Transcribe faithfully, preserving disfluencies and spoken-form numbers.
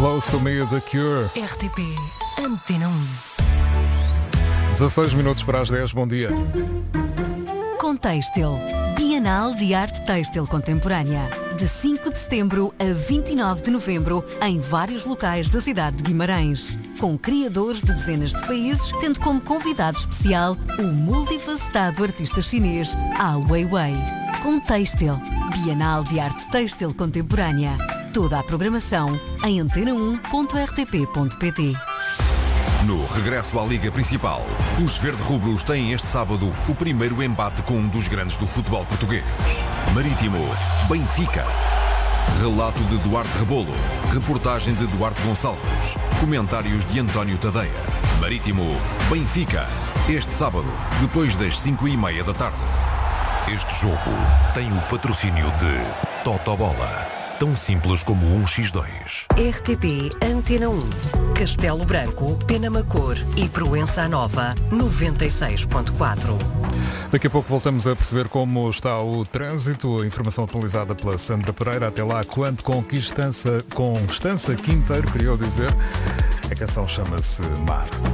Close to Me, The Cure. R T P Antena um. dezasseis minutos para as dez, bom dia. Contextil, Bienal de Arte Têxtil Contemporânea, de cinco de setembro a vinte e nove de novembro, em vários locais da cidade de Guimarães, com criadores de dezenas de países, tendo como convidado especial o multifacetado artista chinês Ai Weiwei. Contextil, Bienal de Arte Têxtil Contemporânea. Toda a programação em antena um ponto r t p ponto p t. No regresso à Liga Principal, os verde-rubros têm este sábado o primeiro embate com um dos grandes do futebol português. Marítimo, Benfica. Relato de Duarte Rebolo, reportagem de Duarte Gonçalves, comentários de António Tadeia. Marítimo, Benfica, este sábado, depois das cinco e meia da tarde. Este jogo tem o patrocínio de Totobola, tão simples como um por dois. R T P Antena um. Castelo Branco, Penamacor e Proença Nova, noventa e seis ponto quatro. Daqui a pouco voltamos a perceber como está o trânsito. Informação atualizada pela Sandra Pereira. Até lá, quanto Conquistança, Constança Quinteiro, queria dizer. A canção chama-se Mar.